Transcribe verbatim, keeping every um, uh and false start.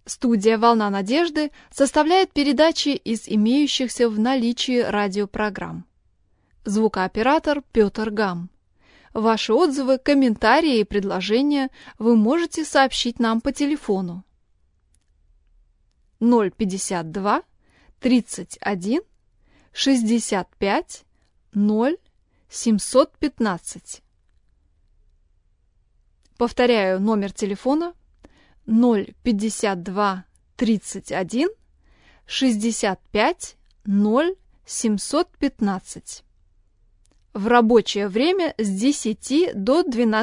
Студия «Волна надежды» составляет передачи из имеющихся в наличии радиопрограмм. Звукооператор Петр Гам. Ваши отзывы, комментарии и предложения вы можете сообщить нам по телефону ноль пятьдесят два тридцать один шестьдесят пять ноль семьсот пятнадцать. Повторяю номер телефона ноль пятьдесят два тридцать один шестьдесят пять ноль семьсот пятнадцать. В рабочее время с десяти до двенадцати